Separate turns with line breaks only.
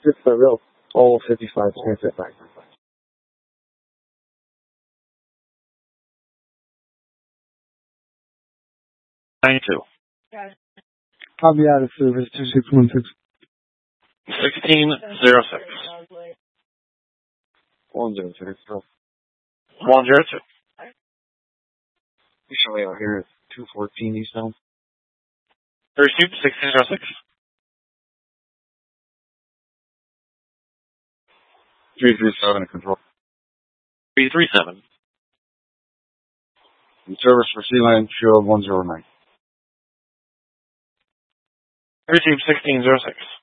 Just the real all 55 transit back.
92.
Copy out of service 2616.
1606.
102.
102.
Usually out here at 214 eastbound.
Received 1606.
337 control.
337.
In service for Sea-Line Shield 109.
Received 1606.